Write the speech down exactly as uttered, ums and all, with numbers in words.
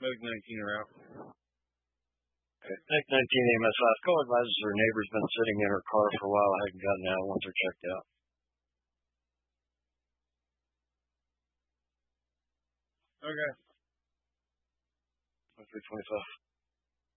Meg nineteen are out. Okay. Meg nineteen A M S last call advises her neighbor's been sitting in her car for a while, hadn't gotten out once they're checked out. Okay. three twenty-five.